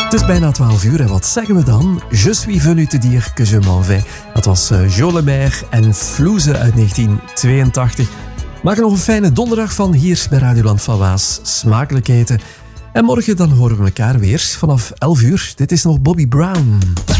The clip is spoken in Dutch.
Het is bijna 12 uur en wat zeggen we dan? Je suis venu te dire que je m'en vais. Dat was Jo Le Maire en Flouze uit 1982. Maak er nog een fijne donderdag van hier bij Radioland van Waas. Smakelijk eten. En morgen dan horen we elkaar weer vanaf 11 uur. Dit is nog Bobby Brown.